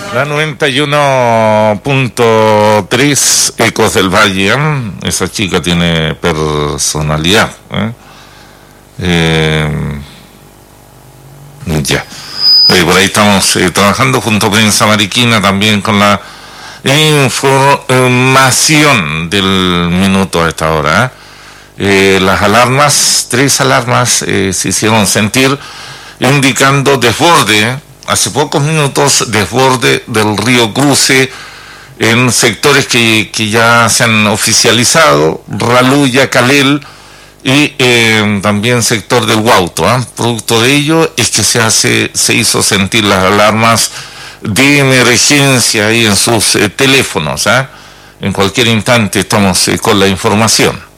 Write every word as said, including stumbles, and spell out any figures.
La noventa y uno punto tres Ecos del Valle, ¿eh? Esa chica tiene personalidad, ¿eh? Eh, ya. Eh, por ahí estamos eh, trabajando junto a Prensa Mariquina también con la información del minuto a esta hora, ¿eh? Eh, las alarmas, tres alarmas eh, se hicieron sentir indicando desborde, ¿eh? Hace pocos minutos, desborde del río Cruce en sectores que, que ya se han oficializado, Raluya, Calel y eh, también sector del Huauto, ¿eh? Producto de ello es que se hace, se hizo sentir las alarmas de emergencia ahí en sus eh, teléfonos, ¿eh? En cualquier instante estamos eh, con la información.